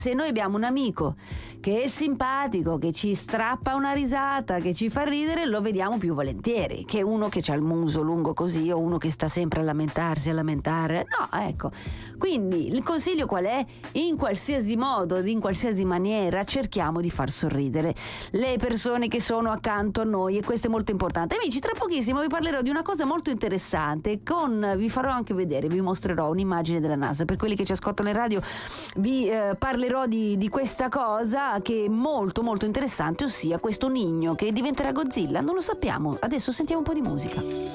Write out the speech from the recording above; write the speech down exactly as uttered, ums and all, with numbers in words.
Se noi abbiamo un amico che è simpatico, che ci strappa una risata, che ci fa ridere, lo vediamo più volentieri che uno che ha il muso lungo così o uno che sta sempre a lamentarsi, a lamentare. No, ecco. Quindi il consiglio qual è? In qualsiasi modo, in qualsiasi maniera, cerchiamo di far sorridere le persone che sono accanto a noi, e questo è molto importante. Amici, tra pochissimo vi parlerò di una cosa molto interessante, con vi farò anche vedere, vi mostrerò un'immagine della NASA. Per quelli che ci ascoltano in radio vi eh, parlerò Di, di questa cosa che è molto molto interessante, ossia questo Nigno che diventerà Godzilla. Non lo sappiamo, adesso sentiamo un po' di musica.